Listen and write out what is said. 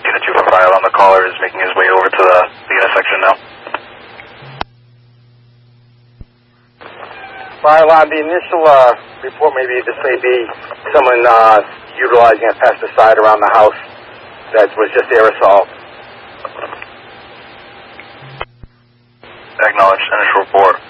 Unit 2 for fire alarm. The caller is making his way over to the intersection now. Fire alarm, the initial report maybe this may be someone utilizing a pesticide around the house that was just aerosol. Acknowledged. Initial report.